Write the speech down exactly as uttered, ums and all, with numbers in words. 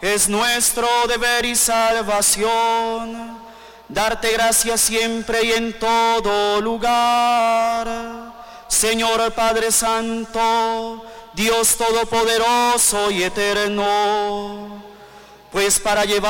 Es nuestro deber y salvación darte gracias siempre y en todo lugar. Señor Padre Santo, Dios Todopoderoso y Eterno, pues para llevar